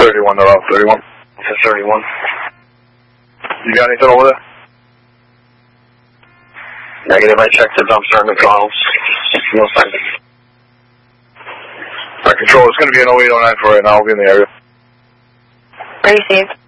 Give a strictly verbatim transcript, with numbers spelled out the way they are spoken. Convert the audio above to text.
thirty-one, they're off thirty-one. It's thirty-one. You got anything over there? Negative, I checked the dumpster in McDonald's. No sign. Alright, control, it's going to be an oh eight oh nine for right now. We'll be in the area. Received.